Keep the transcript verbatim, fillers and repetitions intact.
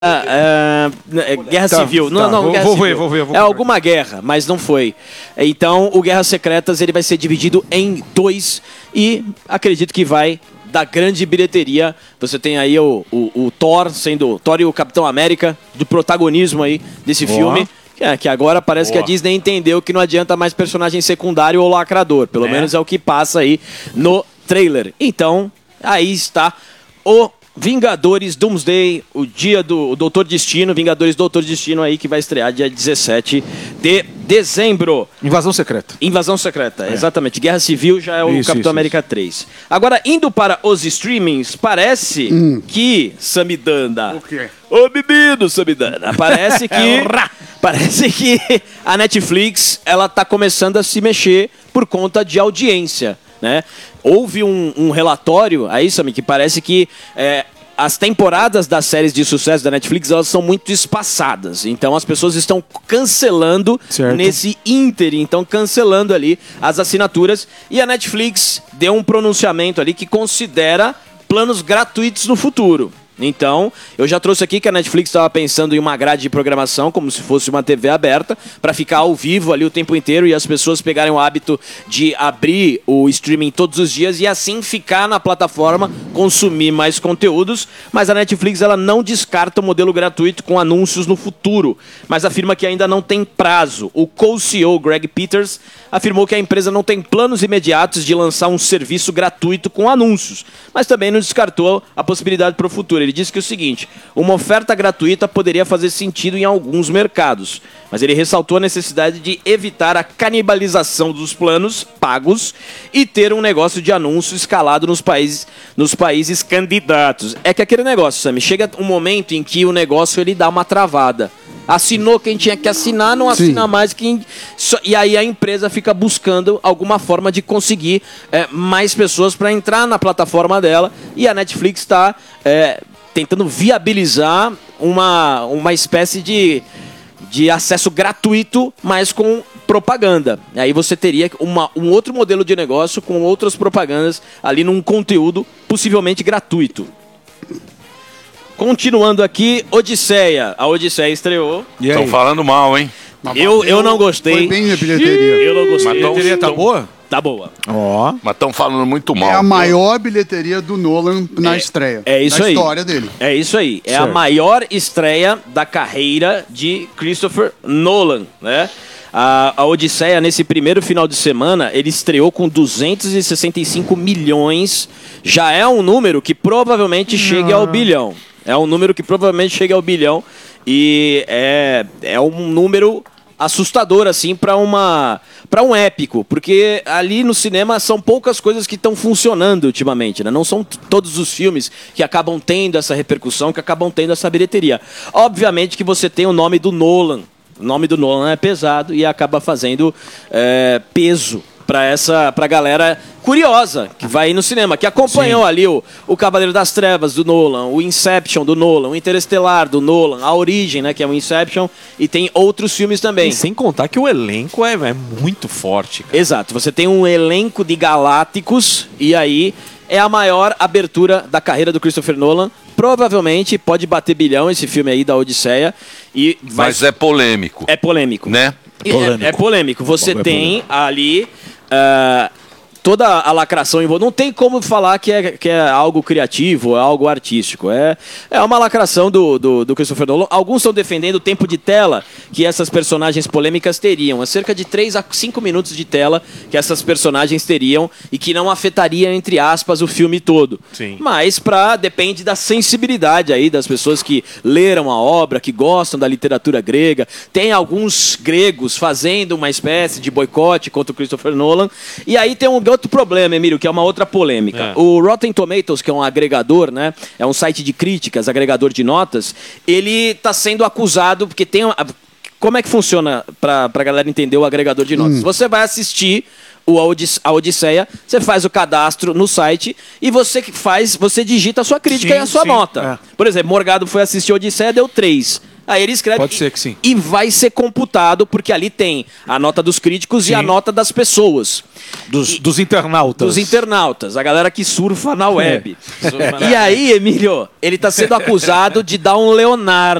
Ah, é, guerra tá, civil. Tá, não, não, vou, guerra vou civil. ver, vou ver. Vou é alguma guerra, mas não foi. Então, o Guerras Secretas ele vai ser dividido em dois e acredito que vai dar grande bilheteria. Você tem aí o, o, o Thor, sendo Thor e o Capitão América, do protagonismo aí desse Boa. filme. É, que agora parece Boa. que a Disney entendeu que não adianta mais personagem secundário ou lacrador. Pelo é. menos é o que passa aí no trailer. Então, aí está o Vingadores Doomsday, o dia do Doutor Destino, Vingadores Doutor Destino aí que vai estrear dia dezessete de dezembro. Invasão Secreta. Invasão Secreta, é. exatamente. Guerra Civil já é o isso, Capitão isso, América isso. três. Agora, indo para os streamings, parece hum. que Samidana... O quê? Ô, menino, Samidana, parece que... parece que a Netflix, ela tá começando a se mexer por conta de audiência. Né? Houve um, um relatório aí, Sami, que parece que é, as temporadas das séries de sucesso da Netflix elas são muito espaçadas. Então as pessoas estão cancelando certo. nesse ínterim, então cancelando ali as assinaturas. E a Netflix deu um pronunciamento ali que considera planos gratuitos no futuro. Então, eu já trouxe aqui que a Netflix estava pensando em uma grade de programação, como se fosse uma T V aberta, para ficar ao vivo ali o tempo inteiro e as pessoas pegarem o hábito de abrir o streaming todos os dias e assim ficar na plataforma, consumir mais conteúdos. Mas a Netflix ela não descarta o modelo gratuito com anúncios no futuro, mas afirma que ainda não tem prazo. O co-C E O Greg Peters afirmou que a empresa não tem planos imediatos de lançar um serviço gratuito com anúncios, mas também não descartou a possibilidade para o futuro. Ele disse que é o seguinte, uma oferta gratuita poderia fazer sentido em alguns mercados, mas ele ressaltou a necessidade de evitar a canibalização dos planos pagos e ter um negócio de anúncio escalado nos países, nos países candidatos. É que aquele negócio, Sami, chega um momento em que o negócio ele dá uma travada. Assinou quem tinha que assinar, não assina Sim. mais quem... E aí a empresa fica buscando alguma forma de conseguir é, mais pessoas para entrar na plataforma dela. E a Netflix está é, tentando viabilizar uma, uma espécie de, de acesso gratuito, mas com propaganda. Aí você teria uma, um outro modelo de negócio com outras propagandas ali num conteúdo possivelmente gratuito. Continuando aqui, Odisseia. A Odisseia estreou. Estão falando mal, hein? Eu, eu não gostei. Foi bem a bilheteria. Eu não gostei. Mas a bilheteria tá boa? Tá boa. Ó. Mas estão falando muito mal. É a maior bilheteria do Nolan na é, estreia. É isso da aí. história dele. É isso aí. É certo. a maior estreia da carreira de Christopher Nolan, né? A, a Odisseia, nesse primeiro final de semana, ele estreou com duzentos e sessenta e cinco milhões. Já é um número que provavelmente chegue ao bilhão. É um número que provavelmente chega ao bilhão. E é, é um número assustador, assim, para uma para um épico. Porque ali no cinema são poucas coisas que estão funcionando ultimamente, né? Não são todos os filmes que acabam tendo essa repercussão, que acabam tendo essa bilheteria. Obviamente que você tem o nome do Nolan. O nome do Nolan é pesado e acaba fazendo é, peso para essa pra galera curiosa que vai ir no cinema, que acompanhou Sim. ali o, o Cavaleiro das Trevas do Nolan, o Inception do Nolan, o Interestelar do Nolan, a Origem, né, que é o Inception, e tem outros filmes também. E sem contar que o elenco é, é muito forte, cara. Exato, você tem um elenco de galácticos e aí é a maior abertura da carreira do Christopher Nolan. Provavelmente pode bater bilhão esse filme aí da Odisseia. E vai... Mas é polêmico. É polêmico. Né? É polêmico. É, é polêmico. Você é tem polêmico. ali uh, toda a lacração envolvida. Não tem como falar que é, que é algo criativo, é algo artístico. É, é uma lacração do, do, do Christopher Nolan. Alguns estão defendendo o tempo de tela que essas personagens polêmicas teriam. É cerca de três a cinco minutos de tela que essas personagens teriam e que não afetaria, entre aspas, o filme todo. Sim. Mas pra, depende da sensibilidade aí das pessoas que leram a obra, que gostam da literatura grega. Tem alguns gregos fazendo uma espécie de boicote contra o Christopher Nolan. E aí tem um outro problema, Emílio, que é uma outra polêmica. É. O Rotten Tomatoes, que é um agregador, né? É um site de críticas, agregador de notas. Ele está sendo acusado, porque tem... Uma, como é que funciona, para a galera entender o agregador de notas? Hum. Você vai assistir o a Odisseia, você faz o cadastro no site e você faz, você digita a sua crítica sim, e a sua sim, nota. É. Por exemplo, Morgado foi assistir a Odisseia, deu três. Aí ele escreve... Pode e, ser que sim. E vai ser computado, porque ali tem a nota dos críticos Sim. e a nota das pessoas. Dos, E- dos internautas. Dos internautas, a galera que surfa na web. Surfa na E aí, Emílio, ele tá sendo acusado de dar um Leonardo